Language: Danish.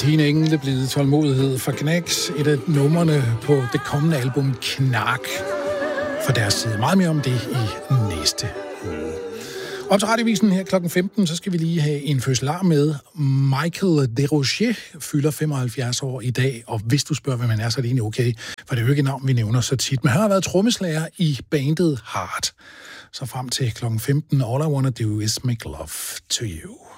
Tine Engle blevet tålmodighed for Knacks, et af numrene på det kommende album Knak fra deres side. Meget mere om det i næste uge. Op til radiovisen her klokken 15, så skal vi lige have en fødselar med. Michael Desrochers fylder 75 år i dag, og hvis du spørger, hvem han er, så er det egentlig okay, for det er jo ikke et navn, vi nævner så tit. Men han har været trommeslager i bandet Heart. Så frem til klokken 15, All I Wanna Do Is Make Love To You.